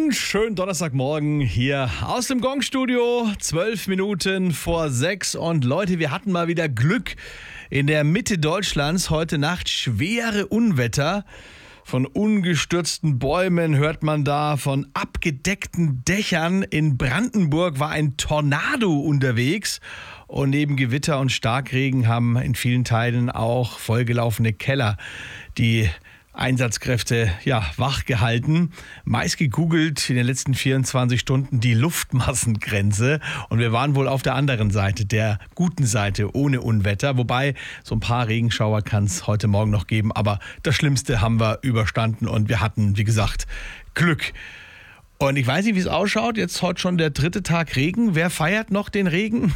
Einen schönen Donnerstagmorgen hier aus dem Gong-Studio, 12 Minuten vor 6. Und Leute, wir hatten mal wieder Glück. In der Mitte Deutschlands heute Nacht schwere Unwetter. Von ungestürzten Bäumen hört man da, von abgedeckten Dächern. In Brandenburg war ein Tornado unterwegs. Und neben Gewitter und Starkregen haben in vielen Teilen auch vollgelaufene Keller die Einsatzkräfte wach gehalten. Meist gegoogelt in den letzten 24 Stunden die Luftmassengrenze. Und wir waren wohl auf der anderen Seite, der guten Seite, ohne Unwetter. Wobei, so ein paar Regenschauer kann es heute Morgen noch geben. Aber das Schlimmste haben wir überstanden und wir hatten, wie gesagt, Glück. Und ich weiß nicht, wie es ausschaut. Jetzt heute schon der 3. Tag Regen. Wer feiert noch den Regen?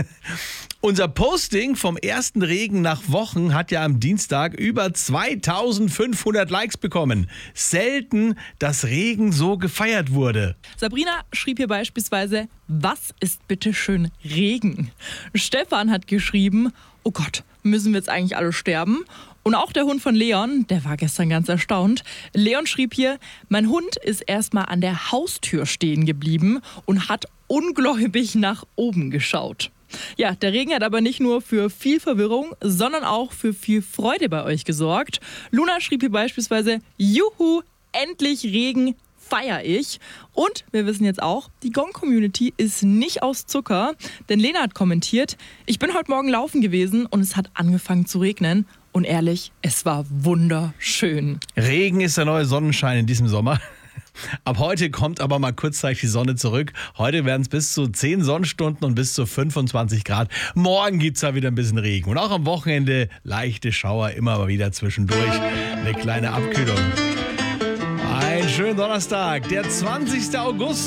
Unser Posting vom ersten Regen nach Wochen hat ja am Dienstag über 2500 Likes bekommen. Selten, dass Regen so gefeiert wurde. Sabrina schrieb hier beispielsweise, was ist bitte schön Regen? Stefan hat geschrieben, oh Gott, müssen wir jetzt eigentlich alle sterben? Und auch der Hund von Leon, der war gestern ganz erstaunt. Leon schrieb hier, mein Hund ist erstmal an der Haustür stehen geblieben und hat ungläubig nach oben geschaut. Ja, der Regen hat aber nicht nur für viel Verwirrung, sondern auch für viel Freude bei euch gesorgt. Luna schrieb hier beispielsweise, juhu, endlich Regen, feier ich. Und wir wissen jetzt auch, die Gong-Community ist nicht aus Zucker, denn Lena hat kommentiert, ich bin heute Morgen laufen gewesen und es hat angefangen zu regnen. Und ehrlich, es war wunderschön. Regen ist der neue Sonnenschein in diesem Sommer. Ab heute kommt aber mal kurzzeitig die Sonne zurück. Heute werden es bis zu 10 Sonnenstunden und bis zu 25 Grad. Morgen gibt es da wieder ein bisschen Regen. Und auch am Wochenende leichte Schauer, immer mal wieder zwischendurch. Eine kleine Abkühlung. Einen schönen Donnerstag, der 20. August.